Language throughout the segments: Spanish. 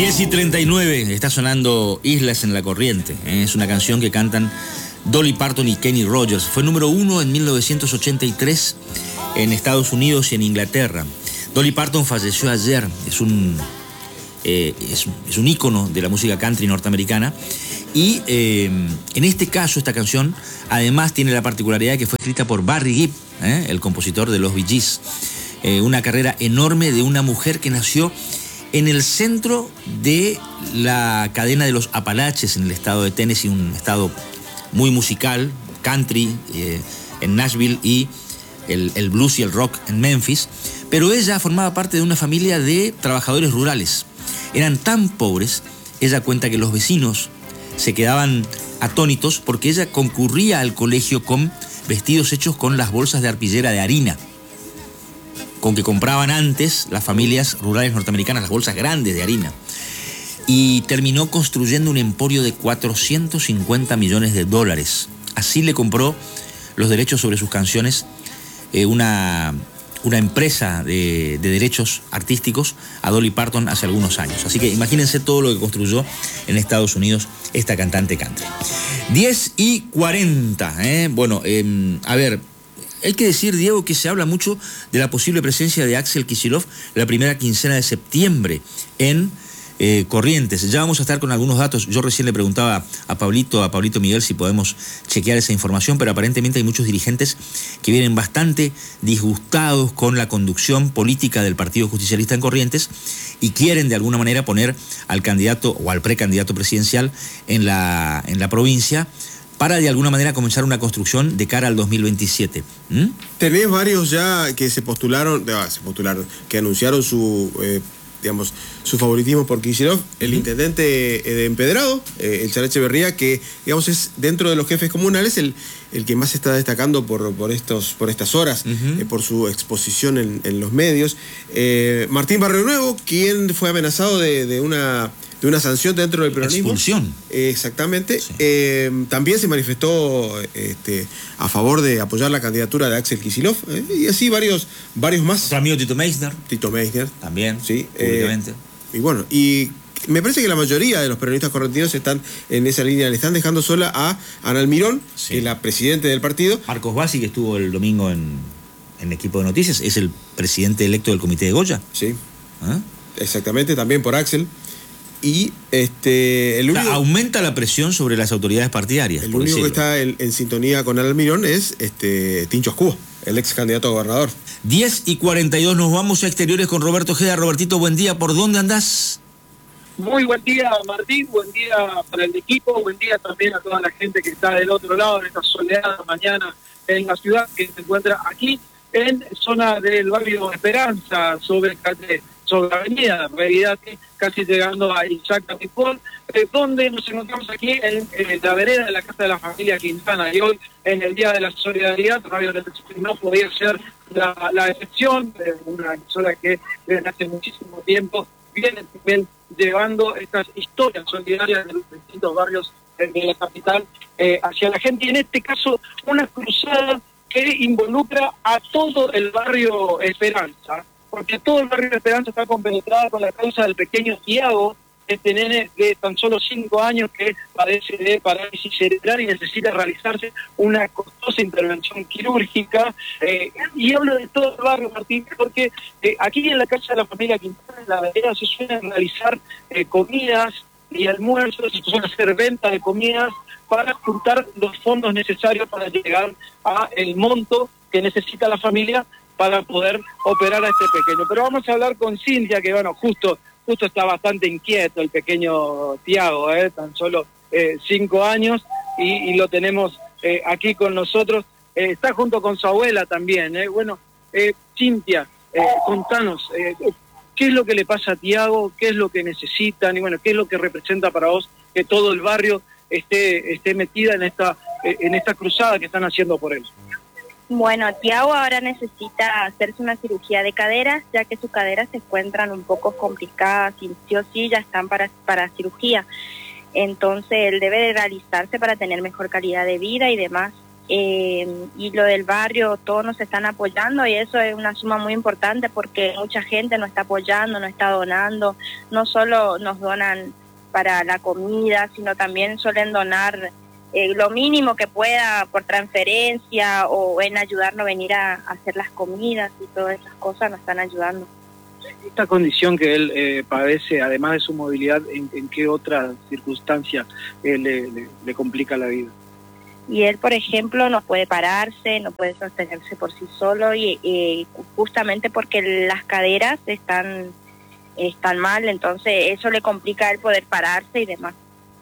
10:39, está sonando Islas en la Corriente. Es una canción que cantan Dolly Parton y Kenny Rogers. Fue número 1 en 1983 en Estados Unidos y en Inglaterra. Dolly Parton falleció ayer. Es un ícono de la música country norteamericana. Y en este caso, esta canción además tiene la particularidad de que fue escrita por Barry Gibb, el compositor de los Bee Gees. Una carrera enorme de una mujer que nació en el centro de la cadena de los Apalaches en el estado de Tennessee, un estado muy musical, country en Nashville y el blues y el rock en Memphis. Pero ella formaba parte de una familia de trabajadores rurales. Eran tan pobres, ella cuenta que los vecinos se quedaban atónitos porque ella concurría al colegio con vestidos hechos con las bolsas de arpillera de harina, con que compraban antes las familias rurales norteamericanas, las bolsas grandes de harina. Y terminó construyendo un emporio de $450 millones. Así le compró los derechos sobre sus canciones una empresa de derechos artísticos a Dolly Parton hace algunos años. Así que imagínense todo lo que construyó en Estados Unidos esta cantante country. 10:40. Bueno, a ver, hay que decir, Diego, que se habla mucho de la posible presencia de Axel Kicillof la primera quincena de septiembre en Corrientes. Ya vamos a estar con algunos datos. Yo recién le preguntaba a Pablito Miguel si podemos chequear esa información, pero aparentemente hay muchos dirigentes que vienen bastante disgustados con la conducción política del Partido Justicialista en Corrientes y quieren de alguna manera poner al candidato o al precandidato presidencial en la provincia para de alguna manera comenzar una construcción de cara al 2027. Tenés varios ya que se postularon, que anunciaron su favoritismo por Kicillof. El intendente de Empedrado, el Chalá Echeverría, que digamos es dentro de los jefes comunales el que más se está destacando por estas horas, por su exposición en los medios. Martín Barrio Nuevo, quien fue amenazado de una sanción dentro del peronismo. Expulsión. Exactamente. Sí. También se manifestó a favor de apoyar la candidatura de Axel Kicillof, y así varios más. Nuestro amigo Tito Meissner. También, sí, públicamente. Y bueno, y me parece que la mayoría de los peronistas correntinos están en esa línea. Le están dejando sola a Ana Almirón, sí, que es la presidente del partido. Marcos Bassi, que estuvo el domingo en Equipo de Noticias, es el presidente electo del Comité de Goya. Sí. Exactamente, también por Axel. Y aumenta la presión sobre las autoridades partidarias. El único que está en sintonía con Almirón es Tincho Escúa, el ex candidato a gobernador. 10:42, nos vamos a Exteriores con Roberto Ojeda. Robertito, buen día, ¿por dónde andás? Muy buen día, Martín, buen día para el equipo, buen día también a toda la gente que está del otro lado en esta soleada mañana en la ciudad, que se encuentra aquí en zona del barrio Esperanza, sobre la avenida, en realidad casi llegando a Isaac Capipol, donde nos encontramos aquí en la vereda de la casa de la familia Quintana. Y hoy, en el Día de la Solidaridad, Radio no podía ser la excepción, una emisora que desde hace muchísimo tiempo viene también llevando estas historias solidarias de los distintos barrios de la capital hacia la gente, y en este caso una cruzada que involucra a todo el barrio Esperanza, porque todo el barrio de Esperanza está compenetrado con la causa del pequeño Tiago, este nene de tan solo 5 años que padece de parálisis cerebral y necesita realizarse una costosa intervención quirúrgica. Y hablo de todo el barrio, Martín, porque aquí en la casa de la familia Quintana, en la vereda, se suelen realizar comidas y almuerzos, se suelen hacer venta de comidas para juntar los fondos necesarios para llegar a el monto que necesita la familia para poder operar a este pequeño. Pero vamos a hablar con Cintia, que bueno, justo está bastante inquieto el pequeño Tiago, tan solo 5 años, y lo tenemos aquí con nosotros. Está junto con su abuela también. Bueno, Cintia, contanos, ¿qué es lo que le pasa a Tiago? ¿Qué es lo que necesitan? Y bueno, ¿qué es lo que representa para vos que todo el barrio esté metida en esta cruzada que están haciendo por él? Bueno, Tiago ahora necesita hacerse una cirugía de caderas, ya que sus caderas se encuentran un poco complicadas y sí o sí ya están para cirugía. Entonces él debe de realizarse para tener mejor calidad de vida y demás. y lo del barrio, todos nos están apoyando y eso es una suma muy importante porque mucha gente nos está apoyando, nos está donando, no solo nos donan para la comida, sino también suelen donar lo mínimo que pueda por transferencia o en ayudarnos a venir a hacer las comidas y todas esas cosas nos están ayudando. Esta condición que él padece, además de su movilidad, ¿en qué otra circunstancia le complica la vida? Y él, por ejemplo, no puede pararse, no puede sostenerse por sí solo y justamente porque las caderas están mal, entonces eso le complica a él poder pararse y demás.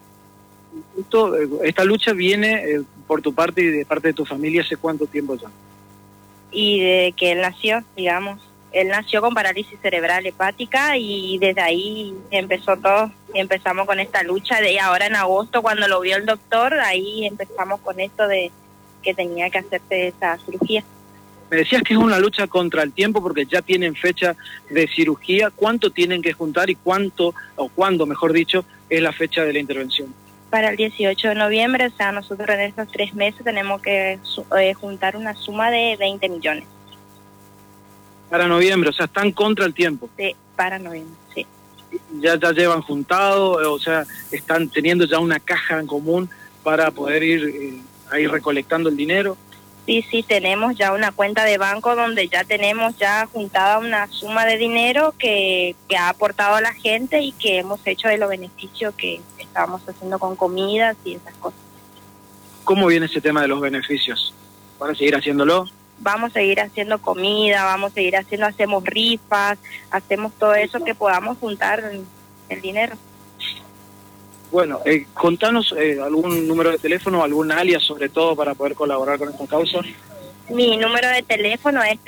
Esta lucha viene por tu parte y de parte de tu familia, ¿hace cuánto tiempo ya? Y desde que él nació, digamos. Él nació con parálisis cerebral hepática y desde ahí empezó todo. Empezamos con esta lucha y ahora en agosto cuando lo vio el doctor, ahí empezamos con esto de que tenía que hacerse esa cirugía. Me decías que es una lucha contra el tiempo porque ya tienen fecha de cirugía. ¿Cuánto tienen que juntar y cuándo, mejor dicho, es la fecha de la intervención? Para el 18 de noviembre, o sea, nosotros en estos 3 meses tenemos que juntar una suma de 20 millones. Para noviembre, o sea, están contra el tiempo. Sí, para noviembre, sí. Ya llevan juntado, o sea, están teniendo ya una caja en común para poder ir ahí recolectando el dinero. Sí, tenemos ya una cuenta de banco donde ya tenemos ya juntada una suma de dinero que ha aportado la gente y que hemos hecho de los beneficios que estábamos haciendo con comidas y esas cosas. ¿Cómo viene ese tema de los beneficios? ¿Van a seguir haciéndolo? Vamos a seguir haciendo comida, hacemos rifas, hacemos todo eso que podamos juntar el dinero. Bueno, contanos algún número de teléfono, algún alias sobre todo para poder colaborar con esta causa. Mi número de teléfono es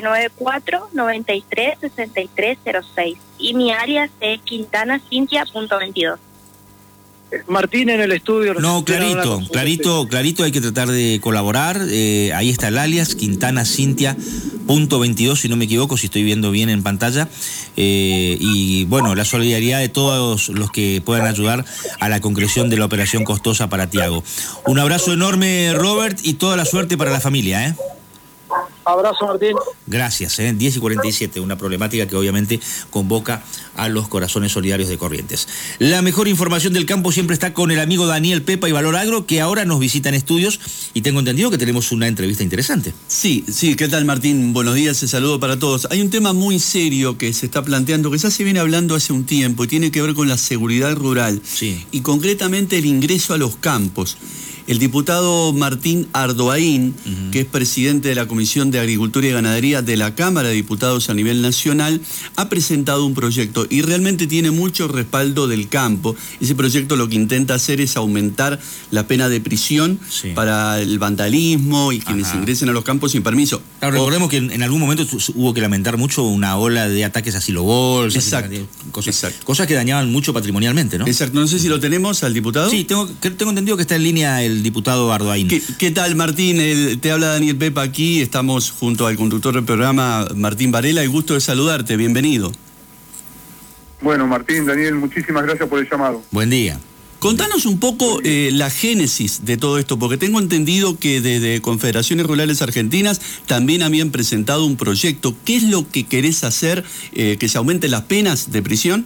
3794-936306 y mi alias es quintanacintia.22. Martín en el estudio. No, clarito, hay que tratar de colaborar. Ahí está el alias, quintanacintia.22, si no me equivoco, si estoy viendo bien en pantalla. Y bueno, la solidaridad de todos los que puedan ayudar a la concreción de la operación costosa para Tiago. Un abrazo enorme, Robert, y toda la suerte para la familia, Abrazo, Martín. Gracias, 10:47, una problemática que obviamente convoca a los corazones solidarios de Corrientes. La mejor información del campo siempre está con el amigo Daniel Pepa y Valor Agro, que ahora nos visita en estudios y tengo entendido que tenemos una entrevista interesante. Sí, ¿qué tal, Martín? Buenos días, saludo para todos. Hay un tema muy serio que se está planteando, que ya se viene hablando hace un tiempo y tiene que ver con la seguridad rural y concretamente el ingreso a los campos. El diputado Martín Ardoaín, que es presidente de la Comisión de Agricultura y Ganadería de la Cámara de Diputados a nivel nacional, ha presentado un proyecto y realmente tiene mucho respaldo del campo. Ese proyecto lo que intenta hacer es aumentar la pena de prisión para el vandalismo y quienes ingresen a los campos sin permiso. Claro, recordemos que en algún momento hubo que lamentar mucho una ola de ataques a silobolsas. Cosas que dañaban mucho patrimonialmente, ¿no? Exacto. No sé si lo tenemos al diputado. Sí, tengo entendido que está en línea el diputado Ardoaín. ¿Qué tal, Martín? Te habla Daniel Pepa aquí, estamos junto al conductor del programa, Martín Varela, el gusto de saludarte, bienvenido. Bueno, Martín, Daniel, muchísimas gracias por el llamado. Buen día. Contanos un poco la génesis de todo esto, porque tengo entendido que desde Confederaciones Rurales Argentinas también habían presentado un proyecto. ¿Qué es lo que querés hacer, que se aumenten las penas de prisión?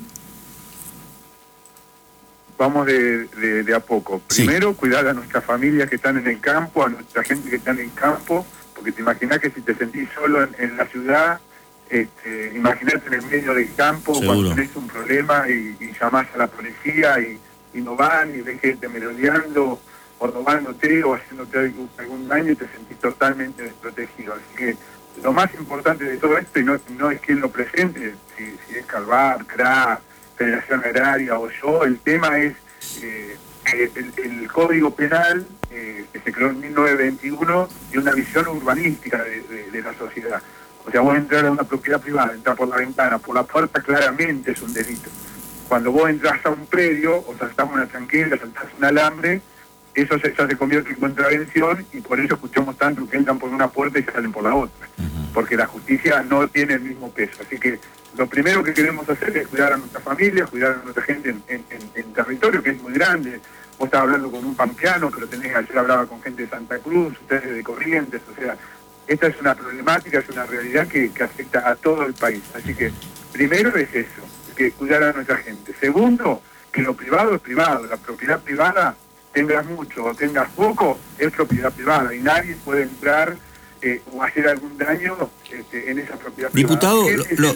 Vamos de a poco. Primero, cuidar a nuestras familias que están en el campo, a nuestra gente que está en el campo, porque te imaginás que si te sentís solo en la ciudad, imaginarte en el medio del campo, cuando tenés un problema y llamás a la policía y no van y ves gente merodeando o robándote o haciéndote algún daño y te sentís totalmente desprotegido. Así que lo más importante de todo esto, y no es quien lo presente, si es Calvar, CRA, Federación Agraria o yo, el tema es el Código Penal que se creó en 1921 y una visión urbanística de la sociedad. O sea, vos entrar a una propiedad privada, entrar por la ventana, por la puerta, claramente es un delito. Cuando vos entras a un predio o saltás una tranquila, saltás un alambre, eso ya se convierte en contravención y por eso escuchamos tanto que entran por una puerta y salen por la otra. Porque la justicia no tiene el mismo peso. Así que lo primero que queremos hacer es cuidar a nuestra familia, cuidar a nuestra gente en territorio que es muy grande. vos estabas hablando con un pampeano, pero ayer hablaba con gente de Santa Cruz, ustedes de Corrientes, o sea, esta es una problemática, es una realidad que afecta a todo el país. Así que, primero es eso, que cuidar a nuestra gente. Segundo, que lo privado es privado, la propiedad privada, tengas mucho o tengas poco, es propiedad privada y nadie puede entrar o hacer algún daño en esa propiedad Diputado, privada.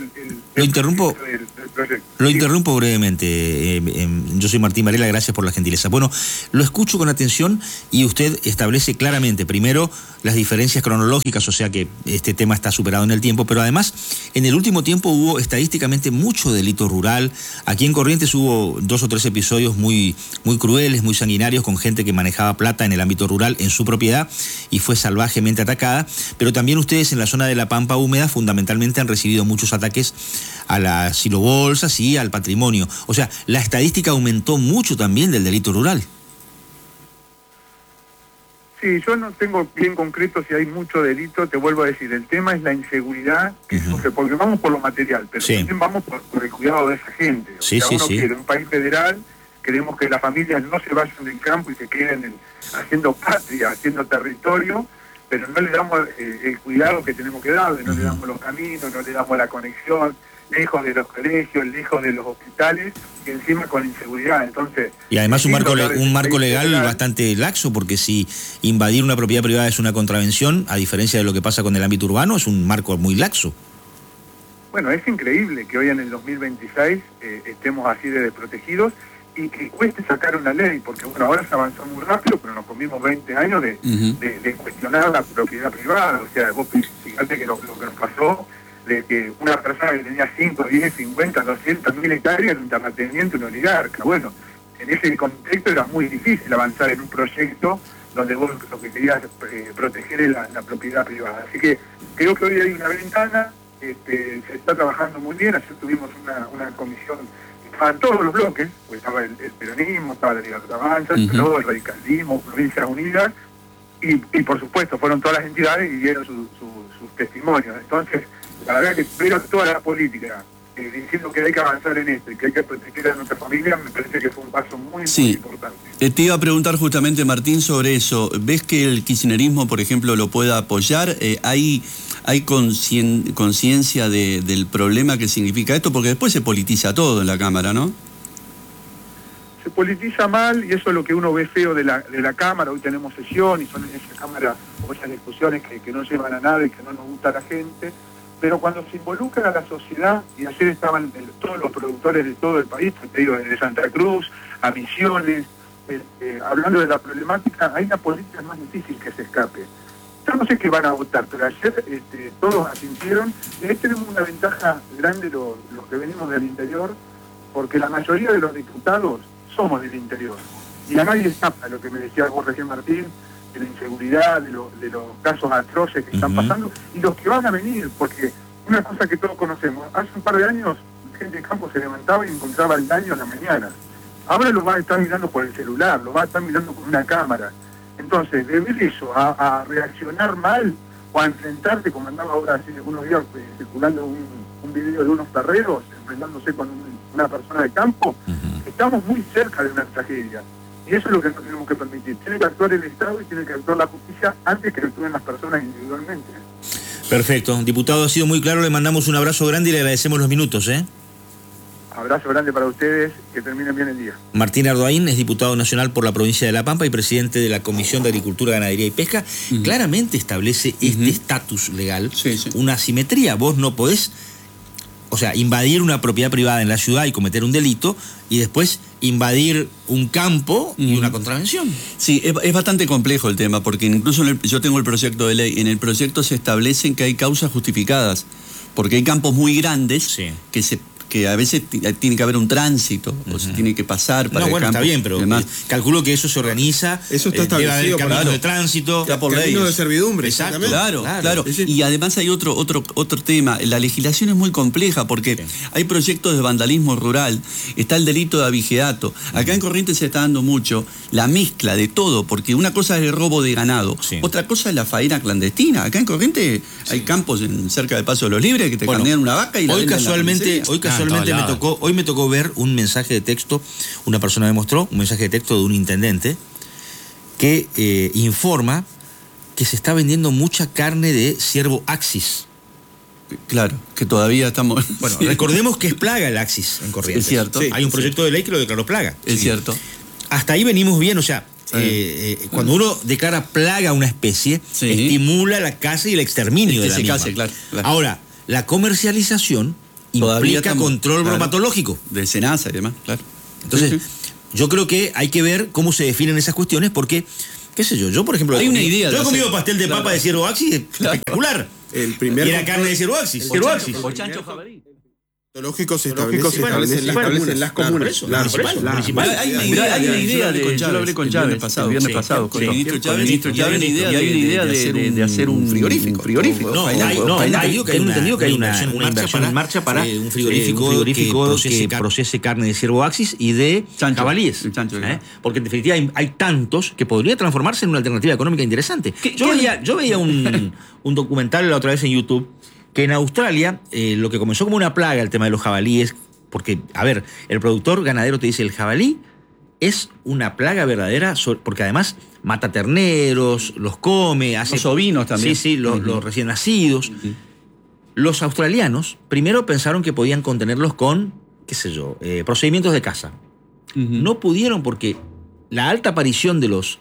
Lo interrumpo brevemente. Yo soy Martín Varela, gracias por la gentileza. Bueno, lo escucho con atención y usted establece claramente, primero, las diferencias cronológicas, o sea que este tema está superado en el tiempo, pero además, en el último tiempo hubo estadísticamente mucho delito rural. Aquí en Corrientes hubo 2 o 3 episodios muy crueles, muy sanguinarios, con gente que manejaba plata en el ámbito rural en su propiedad y fue salvajemente atacada. Pero también ustedes en la zona de la Pampa Húmeda fundamentalmente han recibido muchos ataques a las silobolsas y al patrimonio. O sea, la estadística aumentó mucho también del delito rural. Sí, yo no tengo bien concreto si hay mucho delito, te vuelvo a decir, el tema es la inseguridad, que surge, porque vamos por lo material, pero también vamos por el cuidado de esa gente. O sea, uno quiere un país federal, queremos que las familias no se vayan del campo y se queden haciendo patria, haciendo territorio, pero no le damos el cuidado que tenemos que darle, no le damos los caminos, no le damos la conexión, lejos de los colegios, lejos de los hospitales, y encima con inseguridad. Entonces, y además un marco legal bastante laxo, porque si invadir una propiedad privada es una contravención, a diferencia de lo que pasa con el ámbito urbano, es un marco muy laxo. Bueno, es increíble que hoy en el 2026 estemos así de desprotegidos y que cueste sacar una ley, porque bueno, ahora se avanzó muy rápido, pero nos comimos 20 años de cuestionar la propiedad privada. O sea, vos fíjate que lo que nos pasó, de que una persona que tenía 5, 10, 50, 200 mil hectáreas era un terrateniente, un oligarca. Bueno, en ese contexto era muy difícil avanzar en un proyecto donde vos lo que querías proteger es la propiedad privada. Así que creo que hoy hay una ventana, se está trabajando muy bien. Ayer tuvimos una comisión, estaban todos los bloques, pues estaba el peronismo, estaba la Liga de Avanza, todo el radicalismo, Provincias Unidas, y por supuesto fueron todas las entidades y dieron sus testimonios. Entonces, la verdad que pero toda la política diciendo que hay que avanzar en esto y que hay que proteger a nuestra familia, me parece que fue un paso muy importante. Te iba a preguntar justamente, Martín, sobre eso. ¿Ves que el kirchnerismo, por ejemplo, lo pueda apoyar? ¿Hay conciencia del problema que significa esto? Porque después se politiza todo en la Cámara, ¿no? Se politiza mal y eso es lo que uno ve feo de la Cámara. Hoy tenemos sesión y son en esa Cámara muchas discusiones que no llevan a nada y que no nos gusta a la gente. Pero cuando se involucra a la sociedad, y ayer estaban todos los productores de todo el país, te digo, desde Santa Cruz a Misiones, hablando de la problemática, hay una política más difícil que se escape. Yo no sé qué van a votar, pero ayer todos asintieron, y ahí tenemos una ventaja grande los que venimos del interior, porque la mayoría de los diputados somos del interior. Y a nadie escapa lo que me decía vos recién, Martín, de la inseguridad, de los casos atroces que están pasando, y los que van a venir, porque una cosa que todos conocemos, hace un par de años gente de campo se levantaba y encontraba el daño en la mañana. Ahora lo va a estar mirando por el celular, lo va a estar mirando con una cámara. Entonces, de ver eso, a reaccionar mal, o a enfrentarte, como andaba ahora hace unos días circulando un video de unos perreros, enfrentándose con una persona de campo, estamos muy cerca de una tragedia. Y eso es lo que no tenemos que permitir. Tiene que actuar el Estado y tiene que actuar la justicia antes que actúen las personas individualmente. Perfecto. Diputado, ha sido muy claro. Le mandamos un abrazo grande y le agradecemos los minutos. Abrazo grande para ustedes. Que terminen bien el día. Martín Ardoaín es diputado nacional por la provincia de La Pampa y presidente de la Comisión de Agricultura, Ganadería y Pesca. Claramente establece este estatus legal, una asimetría. Vos no podés, o sea, invadir una propiedad privada en la ciudad y cometer un delito, y después invadir un campo y una contravención. Sí, es bastante complejo el tema, porque incluso yo tengo el proyecto de ley, en el proyecto se establecen que hay causas justificadas, porque hay campos muy grandes que a veces tiene que haber un tránsito, o se tiene que pasar para el campo. Está bien, pero calculo que eso se organiza. Eso está establecido por camino de tránsito. Camino de servidumbre. Exacto. Claro. Y además hay otro tema. La legislación es muy compleja porque hay proyectos de vandalismo rural, está el delito de abigeato. Acá en Corrientes se está dando mucho la mezcla de todo, porque una cosa es el robo de ganado, otra cosa es la faena clandestina. Acá en Corrientes hay campos cerca del Paso de los Libres que te carnean una vaca y la hoy casualmente casualmente hoy me tocó ver un mensaje de texto, una persona me mostró un mensaje de texto de un intendente que informa que se está vendiendo mucha carne de ciervo Axis. Claro, que todavía estamos... Bueno, recordemos que es plaga el Axis en Corrientes. Es cierto. Hay un proyecto de ley que lo declaró plaga. Es cierto. Hasta ahí venimos bien, o sea, cuando uno declara plaga a una especie, estimula la caza y el exterminio de la misma. Claro. Ahora, la comercialización implica control bromatológico. De SENASA y demás, claro. Entonces, yo creo que hay que ver cómo se definen esas cuestiones porque, qué sé yo, por ejemplo... Hay una idea. Yo he comido pastel de papa de ciervo Axis, espectacular. El primer y era carne de ciervo Axis. O chancho jabalí. Lógico se establecen las comunas. Hay una idea de... Yo lo hablé con Chávez el viernes pasado. Con el ministro Chávez. Y hay una idea de hacer un frigorífico. No, hay entendido que hay una inversión en marcha para un frigorífico que procese carne de ciervo Axis y de jabalíes. Porque en definitiva hay tantos que podría transformarse en una alternativa económica interesante. Yo veía un documental la otra vez en YouTube que en Australia, lo que comenzó como una plaga, el tema de los jabalíes, porque, a ver, el productor ganadero te dice, el jabalí es una plaga verdadera, porque además mata terneros, los come, hace... Los ovinos también. Sí, los recién nacidos. Los australianos primero pensaron que podían contenerlos con, qué sé yo, procedimientos de caza. No pudieron porque la alta aparición de los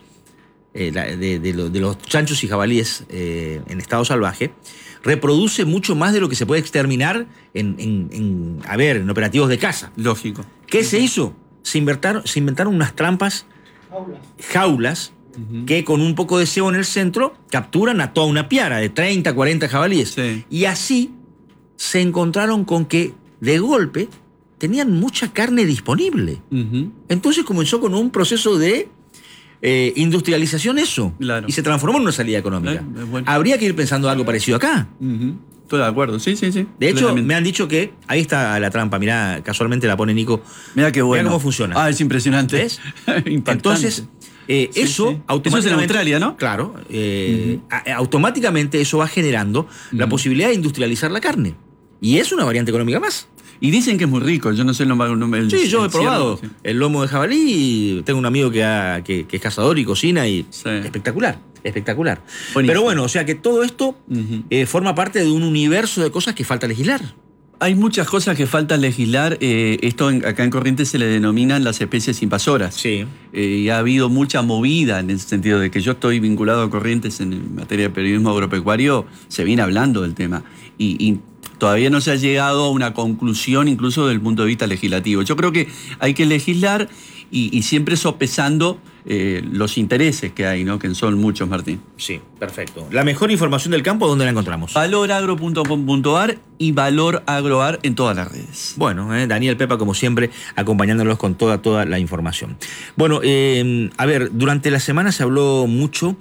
chanchos y jabalíes en estado salvaje reproduce mucho más de lo que se puede exterminar en operativos de caza. Lógico. ¿Qué se hizo? Se inventaron unas trampas, jaulas, que con un poco de cebo en el centro capturan a toda una piara de 30, 40 jabalíes. Sí. Y así se encontraron con que, de golpe, tenían mucha carne disponible. Entonces comenzó con un proceso de industrialización eso. Claro. Y se transformó en una salida económica. Bueno. Habría que ir pensando algo parecido acá. Estoy de acuerdo, sí. De hecho, me han dicho que ahí está la trampa. Mirá, casualmente la pone Nico. Mirá qué bueno. Mirá cómo funciona. Es impresionante. ¿Ves? Entonces, eso automáticamente... Eso es en Australia, ¿no? Claro. Automáticamente eso va generando la posibilidad de industrializar la carne. Y es una variante económica más. Y dicen que es muy rico, yo no sé el nombre. Sí, yo he probado el lomo de jabalí y tengo un amigo que es cazador y cocina y espectacular. Buenísimo. Pero bueno, o sea que todo esto forma parte de un universo de cosas que falta legislar. Hay muchas cosas que falta legislar. Esto acá en Corrientes se le denominan las especies invasoras. Sí. Y ha habido mucha movida en el sentido de que yo estoy vinculado a Corrientes en materia de periodismo agropecuario, se viene hablando del tema. Y todavía no se ha llegado a una conclusión incluso desde el punto de vista legislativo. Yo creo que hay que legislar y siempre sopesando los intereses que hay, ¿no? Que son muchos, Martín. Sí, perfecto. La mejor información del campo, ¿dónde la encontramos? valoragro.com.ar y valoragroar en todas las redes. Bueno, Daniel Pepa, como siempre, acompañándolos con toda la información. Bueno, a ver, durante la semana se habló mucho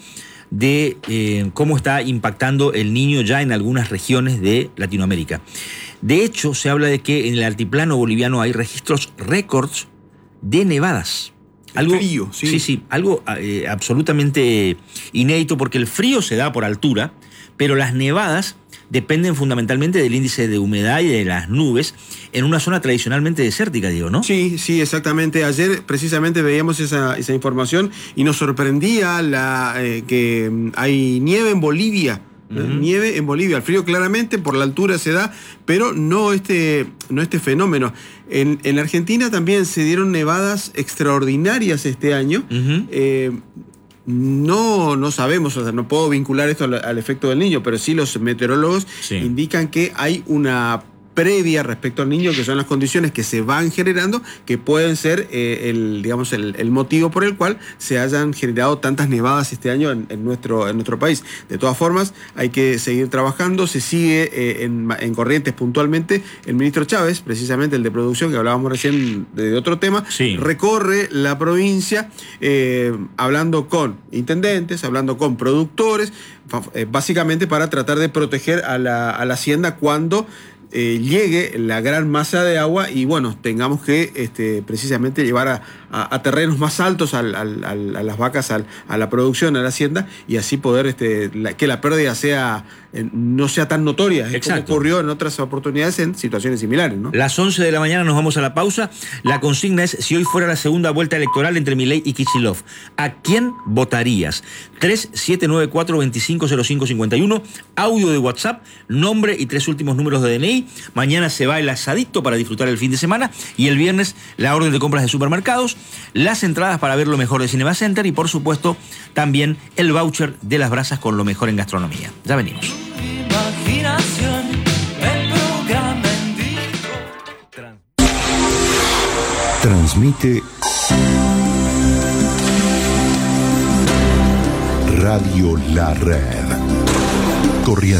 de cómo está impactando el Niño ya en algunas regiones de Latinoamérica. De hecho, se habla de que en el altiplano boliviano hay registros récords de nevadas. Algo frío, sí. Sí, algo absolutamente inédito porque el frío se da por altura, pero las nevadas dependen fundamentalmente del índice de humedad y de las nubes en una zona tradicionalmente desértica, Diego, ¿no? Sí, exactamente. Ayer precisamente veíamos esa información y nos sorprendía que hay nieve en Bolivia. Nieve en Bolivia. El frío claramente por la altura se da, pero no este fenómeno. En Argentina también se dieron nevadas extraordinarias este año. No sabemos, o sea, no puedo vincular esto al efecto del Niño, pero sí los meteorólogos indican que hay una previa respecto al Niño, que son las condiciones que se van generando, que pueden ser el motivo por el cual se hayan generado tantas nevadas este año en nuestro país. De todas formas, hay que seguir trabajando. Se sigue en Corrientes puntualmente. El ministro Chávez, precisamente el de producción, que hablábamos recién de otro tema, recorre la provincia hablando con intendentes, hablando con productores, básicamente para tratar de proteger a la hacienda cuando llegue la gran masa de agua y bueno, tengamos que precisamente llevar a terrenos más altos a las vacas, a la producción, a la hacienda, y así poder que la pérdida sea no sea tan notoria, como Exacto. ocurrió en otras oportunidades en situaciones similares, ¿no? Las 11 de la mañana nos vamos a la pausa. La consigna es: si hoy fuera la segunda vuelta electoral entre Milei y Kicillof, ¿a quién votarías? 3794-250551, audio de WhatsApp, nombre y 3 últimos números de DNI. Mañana se va el asadito para disfrutar el fin de semana y el viernes la orden de compras de supermercados, las entradas para ver lo mejor de Cinema Center y por supuesto también el voucher de las brasas con lo mejor en gastronomía. Ya venimos. Transmite Radio La Red. Corriente.